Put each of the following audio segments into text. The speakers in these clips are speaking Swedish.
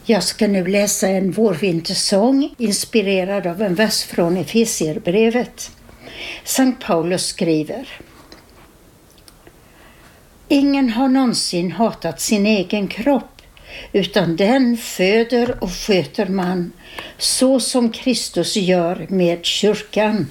Jag ska nu läsa en vårvintersång inspirerad av en vers från Efesierbrevet. Sankt Paulus skriver: Ingen har någonsin hatat sin egen kropp, utan den föder och sköter man, så som Kristus gör med kyrkan.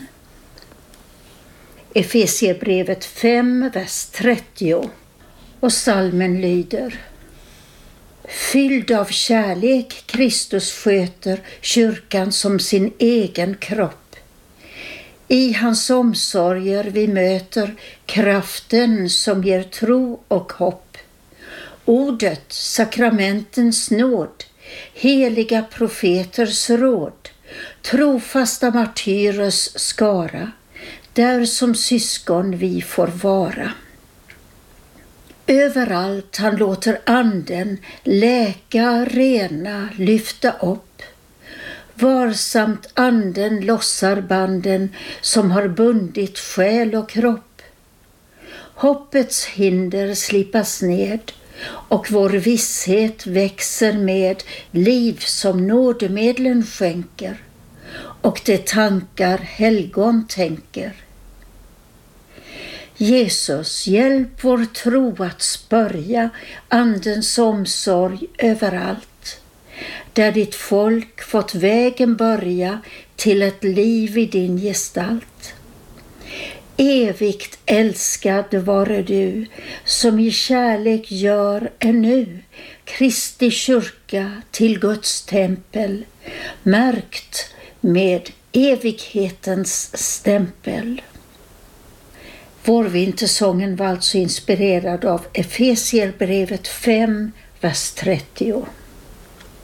Efesierbrevet 5, vers 30. Och salmen lyder: Fylld av kärlek Kristus sköter kyrkan som sin egen kropp. I hans omsorger vi möter kraften som ger tro och hopp. Ordet, sakramentens nåd, heliga profeters råd, trofasta martyrers skara, där som syskon vi får vara. Överallt han låter anden läka, rena, lyfta upp. Varsamt anden lossar banden som har bundit själ och kropp. Hoppets hinder slipas ned och vår visshet växer med liv som nådemedlen skänker och det tankar helgon tänker. Jesus, hjälp vår tro att spörja andens omsorg överallt, där ditt folk fått vägen börja till ett liv i din gestalt. Evigt älskad vare du, som i kärlek gör ännu Kristi kyrka till Guds tempel, märkt med evighetens stämpel. Vårvintersången var alltså inspirerad av Efesierbrevet 5, vers 30.